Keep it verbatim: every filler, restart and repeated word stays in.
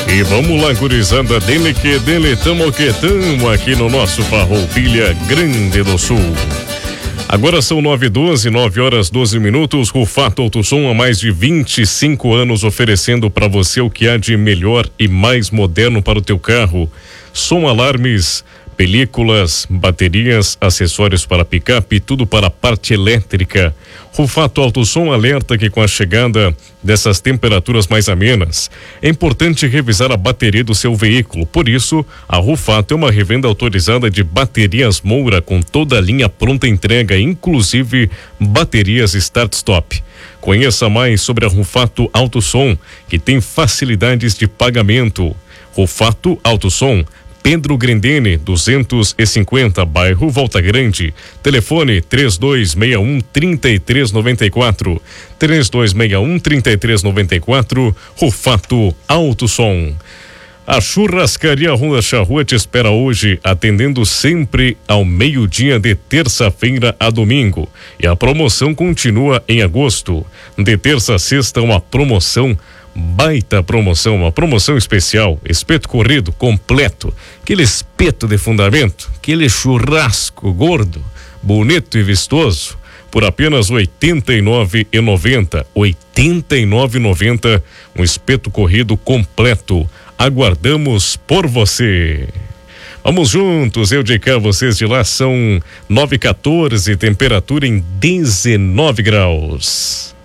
E vamos lá, gurizada, dele que dele, tamo que tamo aqui no nosso Farroupilha Grande do Sul. Agora são nove e doze, nove horas doze minutos. Rufato Autosom há mais de vinte e cinco anos oferecendo para você o que há de melhor e mais moderno para o teu carro. Som, alarmes, películas, baterias, acessórios para picape, tudo para a parte elétrica. Rufato Autosom alerta que com a chegada dessas temperaturas mais amenas, é importante revisar a bateria do seu veículo. Por isso, a Rufato é uma revenda autorizada de baterias Moura com toda a linha pronta entrega, inclusive baterias start-stop. Conheça mais sobre a Rufato Autosom, que tem facilidades de pagamento. Rufato Autosom, Pedro Grendene, duzentos e cinquenta, bairro Volta Grande. Telefone três dois seis um, três três nove quatro. três dois seis um, três três nove quatro. Rufato Autosom. A Churrascaria Ronda Charrua te espera hoje, atendendo sempre ao meio-dia de terça-feira a domingo. E a promoção continua em agosto. De terça a sexta, uma promoção baita promoção, uma promoção especial, espeto corrido completo, aquele espeto de fundamento, aquele churrasco gordo, bonito e vistoso, por apenas oitenta e nove reais e noventa centavos. oitenta e nove reais e noventa centavos, um espeto corrido completo. Aguardamos por você. Vamos juntos, eu de cá, vocês de lá. São nove e quatorze, temperatura em dezenove graus.